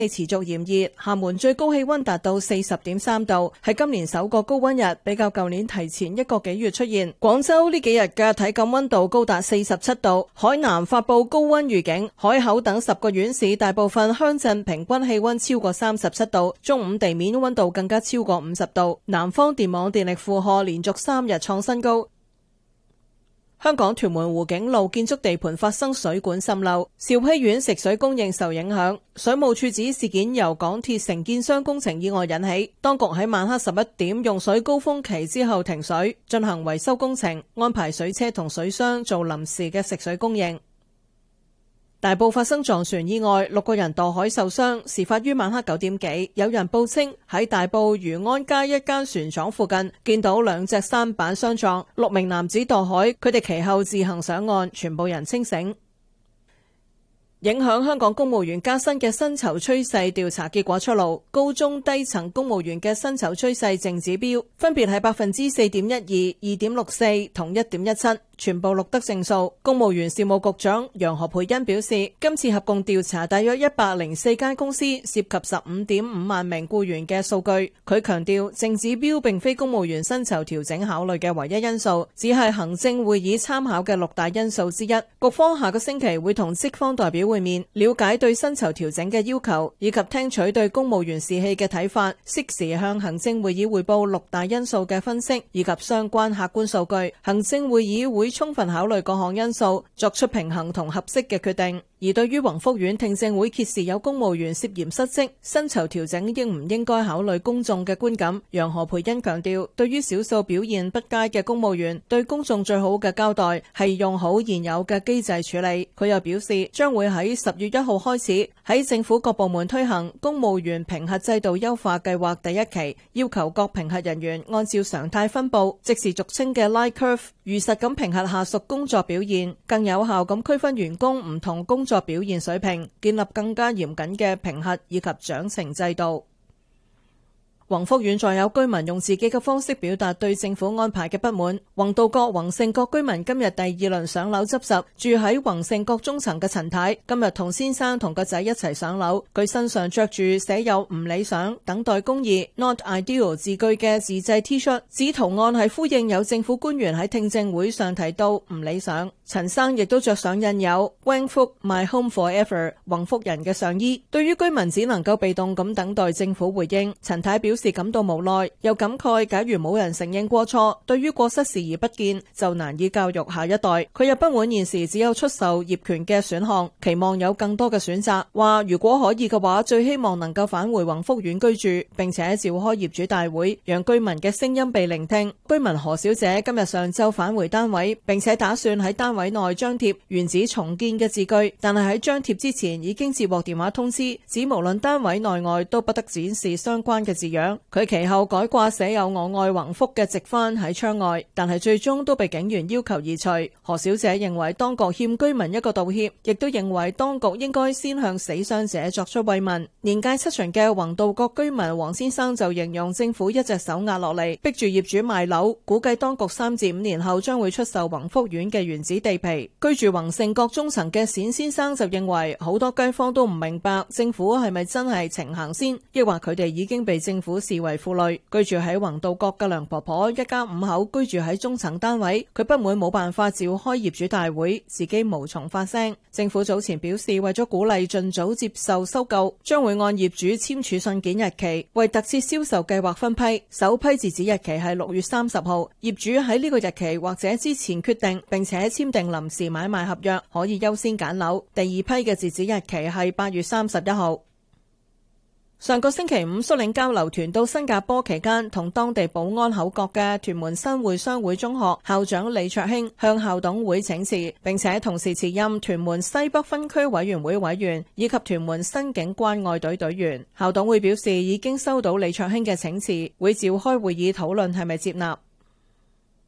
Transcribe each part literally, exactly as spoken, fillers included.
持續炎熱，廈門最高氣溫達到四十點三度，係今年首個高溫日，比較舊年提前一個幾月出現。廣州呢幾日嘅體感溫度高達四十七度，海南發布高溫預警，海口等十個縣市大部分鄉鎮平均氣溫超過三十七度，中午地面溫度更加超過五十度。南方電網電力負荷連續三日創新高。香港屯門湖景路建築地盤發生水管滲漏，兆禧苑食水供應受影響。水務署指事件由港鐵承建商工程意外引起，當局喺晚黑十一點用水高峰期之後停水，進行維修工程，安排水車同水箱做臨時嘅食水供應。大埔發生撞船意外，六個人墮海受傷。事發於晚黑九點幾，有人報稱喺大埔漁安街一間船廠附近見到兩隻舢板相撞，六名男子墮海，佢哋其後自行上岸，全部人清醒。影響香港公務員加薪嘅薪酬趨勢調查結果出爐，高中低層公務員嘅薪酬趨勢淨指標分別係百分之四點一二、二點六四同一點一七，全部錄得正數。公務員事務局長楊何蓓茵表示，今次合共調查大約一百零四間公司，涉及十五點五萬名僱員嘅數據。佢強調，淨指標並非公務員薪酬調整考慮嘅唯一因素，只係行政會議參考嘅六大因素之一。局方下個星期會同職方代表會面，了解對薪酬調整嘅要求，以及聽取對公務員士氣嘅睇法，適時向行政會議匯報六大因素嘅分析以及相關客觀數據。行政會議會充分考慮各項因素，作出平衡同合適嘅決定。而對於宏福苑聽證會揭示有公務員涉嫌失職，薪酬調整應唔應該考慮公眾嘅觀感？楊何蓓茵強調，對於少數表現不佳嘅公務員，對公眾最好嘅交代係用好現有嘅機制處理。佢又表示，將會喺十月一號開始喺政府各部門推行公務員評核制度優化計劃第一期，要求各評核人員按照常態分佈，即是俗稱嘅 Line Curve，如實咁評核下屬工作表現，更有效咁區分員工唔同工作表現水平，建立更加嚴謹嘅評核以及獎懲制度。宏福苑再有居民用自己嘅方式表達對政府安排嘅不滿。宏道閣宏盛閣居民今日第二輪上樓執拾，住喺宏盛閣中層嘅陳太今日同先生同個仔一齊上樓，佢身上着住寫有唔理想、等待公義 Not Ideal 字句嘅自製 T 恤，指圖案係呼應有政府官員喺聽證會上提到唔理想。陳生亦都着上印有 Wang Fuk My Home Forever 宏福人嘅上衣。對於居民只能夠被動咁等待政府回應，陳太表示是感到無奈，又感慨假如冇人承認過錯，對於過失視而不見，就難以教育下一代。佢又不滿現時只有出售業權嘅選項，期望有更多嘅選擇。話如果可以嘅話，最希望能夠返回宏福苑居住，並且召開業主大會，讓居民嘅聲音被聆聽。居民何小姐今日上晝返回單位，並且打算喺單位內張貼原址重建嘅字句，但係喺張貼之前已經接獲電話通知，指無論單位內外都不得展示相關嘅字樣。佢其後改掛寫有我愛宏福嘅直幡喺窗外，但係最終都被警員要求移除。何小姐認為當局欠居民一個道歉，亦都認為當局應該先向死傷者作出慰問。年屆七旬嘅宏道閣居民黃先生就形容政府一隻手壓落嚟，逼住業主賣樓，估計當局三至五年後將會出售宏福苑嘅原址地皮。居住宏盛閣中層嘅冼先生就認為好多街坊都唔明白政府係咪真係情行先，抑或佢哋已經被政府視為負累。居住喺宏道閣嘅梁婆婆一家五口居住喺中層單位，佢不滿冇辦法召開業主大會，自己無從發聲。政府早前表示，為咗鼓勵盡早接受收購，將會按業主簽署信件日期為特設銷售計劃分批，首批截止日期係六月三十號，業主喺呢個日期或者之前決定並且簽訂臨時買賣合約，可以優先揀樓。第二批嘅截止日期係八月三十一號。上個星期五，率領交流團到新加坡期間，同當地寶安口角嘅屯門新會商會中學校長李卓興向校董會請辭，並且同時辭任屯門西北分區委員會委員以及屯門新警關愛隊隊員。校董會表示已經收到李卓興嘅請辭，會召開會議討論係咪接納。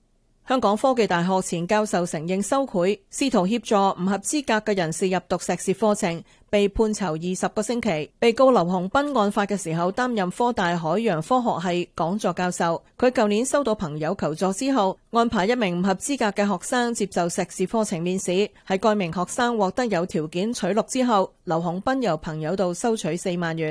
香港科技大學前教授承認收賄，試圖協助唔合資格嘅人士入讀碩士課程，被判囚二十個星期。被告劉鴻斌案發嘅時候擔任科大海洋科學系講座教授，佢舊年收到朋友求助之後，安排一名唔合資格嘅學生接受碩士課程面試。喺該名學生獲得有條件取錄之後，劉鴻斌由朋友度收取四萬元。